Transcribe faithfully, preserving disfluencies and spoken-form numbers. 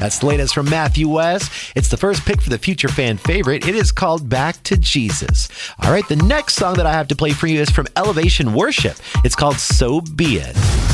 That's the latest from Matthew West. It's the first pick for the future fan favorite. It is called Back to Jesus. All right, the next song that I have to play for you is from Elevation Worship. It's called So Be It.